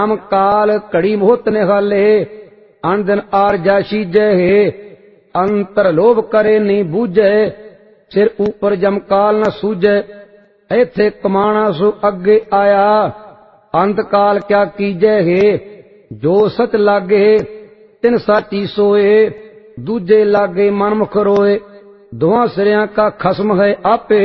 जम काल घड़ी मोहत निहाले अन दिन आर जा शीजे है अंतर लोभ करे नहीं बूझे सिर ऊपर जम काल न सूझे इथे कमाना सो अगे आया अंत काल क्या कीजे है जो सच लागे तिन साची सोए दूजे लागे मनमुख रोए दोहां सिरिया का खसम है आपे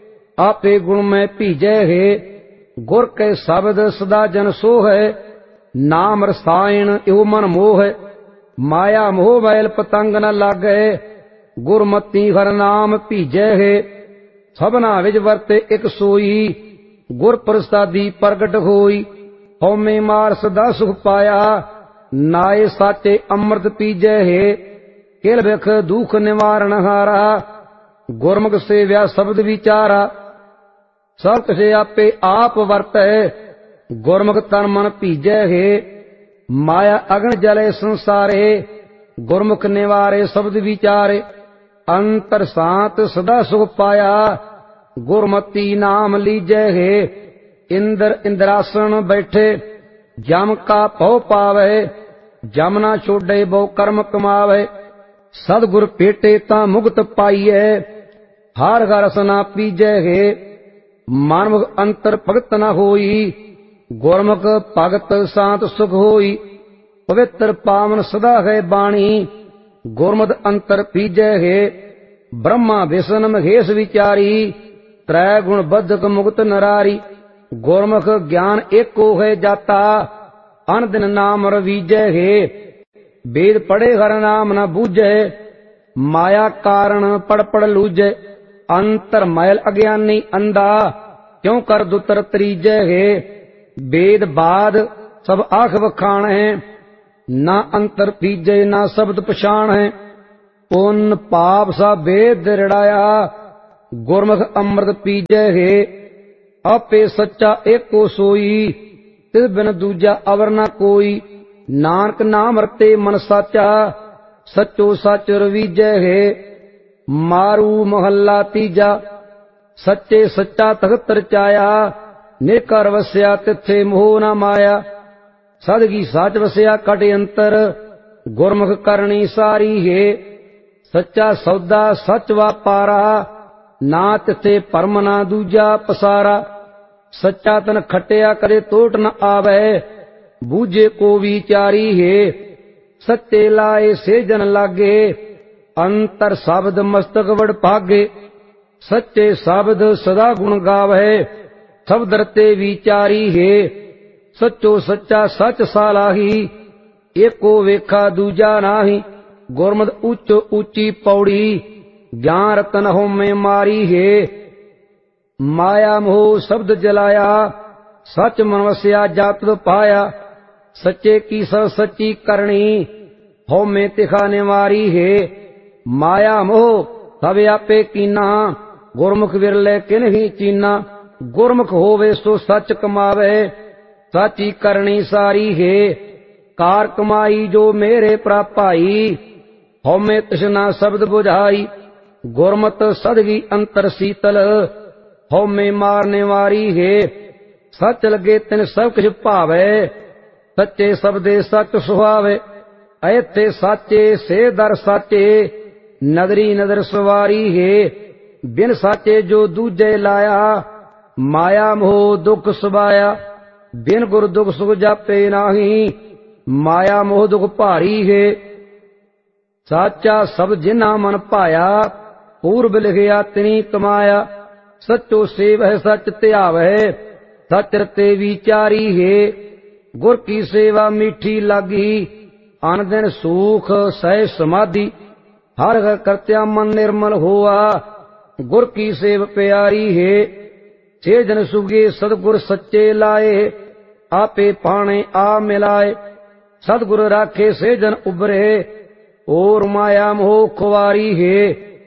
आपे गुण में भीजे है गुर के शब्द सदा जन सो है नाम रसायन यो मन मोह माया मोह मैल पतंग न लागे गुरमती हर नाम भीजे है सबना विच वरते एक सोई गुर प्रसादी प्रगट होई हौमे मार सदा सुख पाया नाए साचे अमृत पीजे है किल बिख दुख निवारण हारा गुरमुख सेव्या शब्द विचारा सब किसे आपे आप वरतै गुरमुख तन मन भीजे है माया अगन जले संसारे गुरमुख निवारे शब्द विचारे अंतर शांत सदा सुख पाया गुरमती नाम लीजे है इंद्र इंद्रासन बैठे जम का पौ पावे जम ना छोड़े बहु कर्म कमावे सदगुर पेटे ता मुक्त पाइए हार घर रसना पीजे है मानव अंतर भगत न होई गुरमुख भगत शांत सुख होई पवित्र पावन सदा है बाणी गुरमत अंतर पीजे है ब्रह्मा विष्णु महेश विचारी त्रै गुण बद्धक मुक्त नरारी गुरमुख ज्ञान एको है जाता अन दिन नाम रवीजे है वेद पढ़े हर नाम न बूझे माया कारण पढ़ पढ़ लूझे अंतर मैल अज्ञानी अंधा क्यों कर दुतर त्रीजे है वेद बाद सब आख बखान है ना अंतर पीजे ना शब्द पछाण है पुन पाप सा वेद रिड़ाया गुरमुख अमृत पीजे है आपे सच्चा एको सोई तिस बिन दूजा अवर न कोई नानक नाम रते मन साचा सचो सच रवीजे है मारू महला तीजा सच्चे सच्चा तखत रचाया निकर वस्या तिथे मोह न माया सदगी साच वस्या कट अंतर गुरमुख करनी सारी है सच्चा सौदा सच वापारा ना तिथे परम ना दूजा पसारा सच्चा तन खटिया करे तोट न आवे बूझे को विचारी है सच्चे लाए से जन लागे अंतर शब्द मस्तक वड़ भागे सच्चे शब्द सदा गुण गावे शब्द रते विचारी है सच्चो सच्चा सच सालाही एको वेखा दूजा नाही गुरमत उच्च ऊंची पौड़ी ज्ञान रतन हो में मारी है माया मोह शब्द जलाया सच मन वस्या जात पाया सच्चे की सब सच्ची करनी हो में तिखा निवारी है माया मोह सब आपे कीना गुरमुख विरले किन ही चीना गुरमुख होवे सो सच कमावे साची करनी सारी है कार कमाई जो मेरे प्रापाई हो में तृष्णा शब्द बुझाई गुरमत सदगी अंतर शीतल हो में मारने वारी है सच लगे तिन सब कुछ भावे सच्चे शब्दे सच सुहावे ऐथे साचे से दर साचे नदरी नदर सवारी है बिन साचे जो दूजे लाया माया मोह दुख सुबाया बिन गुर दुख सुख जापे नाही माया मोह दुख भारी है साचा सब जिन्ना मन पाया पूर्व लिखिया तिनी कमाया सचो सेव है सच त्यावै सच रते विचारी है गुर की सेवा मीठी लागी अन दिन सुख सह समाधि हर घर करत्या मन निर्मल हुआ गुर की सेव प्यारी है छे जन सुगे सदगुर सच्चे लाए आपे पाने आ मिलाए सदगुर राखे से जन उबरे और माया मोह खुवारी है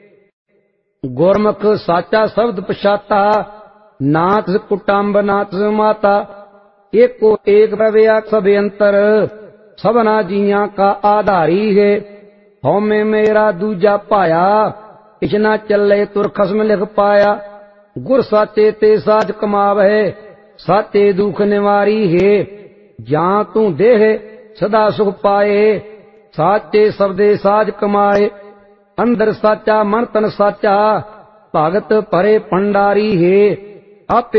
गुरमुख साचा शब्द पछाता नाथ कुटुंब नाथ माता एको एक रवैया सब अंतर सबना जिया का आधारी है हौमे मेरा दूजा पाया इचना चले तुर खसम लिख पाया गुर साचे ते साज कमावे साचे दुख निवारी है ਜਾਂ ਤੂੰ ਦੇਹ ਸਦਾ ਸੁਖ ਪਾਏ। ਸਾਚੇ ਸਬਦੇ ਸਾਜ ਕਮਾਏ, ਅੰਦਰ ਸਾਚਾ ਮਨ ਤਨ ਸਾਚਾ, ਭਗਤ ਭਰੇ ਭੰਡਾਰੀ ਹੈ। ਆਪੇ